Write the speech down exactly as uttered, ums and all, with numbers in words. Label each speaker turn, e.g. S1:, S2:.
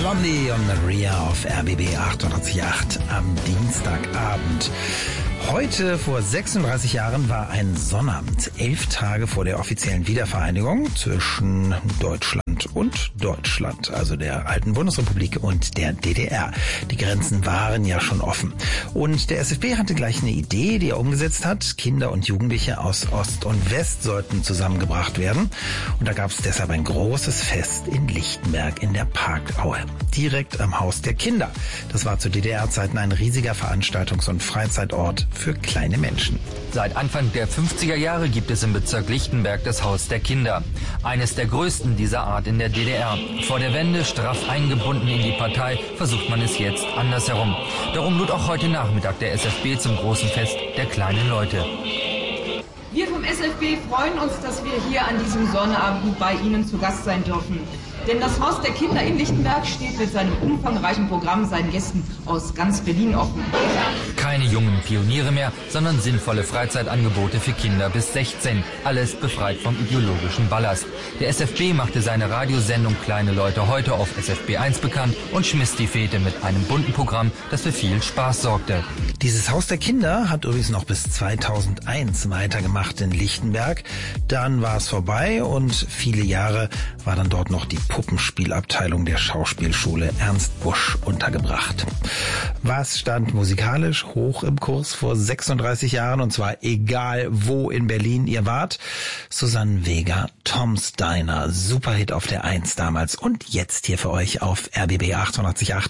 S1: Blondie und Maria auf R B B achtundachtzig Komma acht am Dienstagabend. Heute vor sechsunddreißig Jahren war ein Sonnabend, elf Tage vor der offiziellen Wiedervereinigung zwischen Deutschland und Deutschland, also der alten Bundesrepublik und der D D R. Die Grenzen waren ja schon offen. Und der S F B hatte gleich eine Idee, die er umgesetzt hat. Kinder und Jugendliche aus Ost und West sollten zusammengebracht werden. Und da gab es deshalb ein großes Fest in Lichtenberg in der Parkaue, direkt am Haus der Kinder. Das war zu D D R-Zeiten ein riesiger Veranstaltungs- und Freizeitort für kleine Menschen.
S2: Seit Anfang der fünfziger Jahre gibt es im Bezirk Lichtenberg das Haus der Kinder. Eines der größten dieser Art in der D D R. Vor der Wende straff eingebunden in die Partei, versucht man es jetzt andersherum. Darum lud auch heute Nachmittag der S F B zum großen Fest der kleinen Leute.
S3: Wir vom S F B freuen uns, dass wir hier an diesem Sonnabend bei Ihnen zu Gast sein dürfen. Denn das Haus der Kinder in Lichtenberg steht mit seinem umfangreichen Programm seinen Gästen aus ganz Berlin offen.
S2: Keine jungen Pioniere mehr, sondern sinnvolle Freizeitangebote für Kinder bis sechzehn. Alles befreit vom ideologischen Ballast. Der S F B machte seine Radiosendung Kleine Leute heute auf S F B eins bekannt und schmiss die Fete mit einem bunten Programm, das für viel Spaß sorgte.
S1: Dieses Haus der Kinder hat übrigens noch bis zweitausendeins weitergemacht in Lichtenberg. Dann war es vorbei und viele Jahre war dann dort noch die Puppenspielabteilung der Schauspielschule Ernst Busch untergebracht. Was stand musikalisch hoch im Kurs vor sechsunddreißig Jahren, und zwar egal wo in Berlin ihr wart? Susanne Vega, Tom's Diner, Superhit auf der eins damals und jetzt hier für euch auf R B B achtundachtzig Komma acht.